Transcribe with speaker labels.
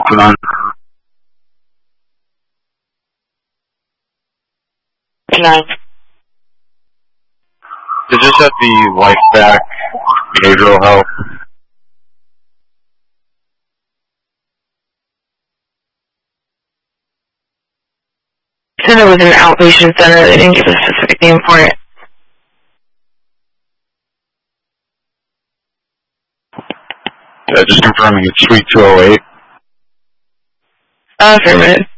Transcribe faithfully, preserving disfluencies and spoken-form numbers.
Speaker 1: Come on.
Speaker 2: Nine.
Speaker 1: Is this at the Life Back Behavioral Health?
Speaker 2: Said it was an outpatient center. They didn't give a specific name for it.
Speaker 1: Yeah, just confirming it's Suite two oh eight.
Speaker 2: Uh, affirmative.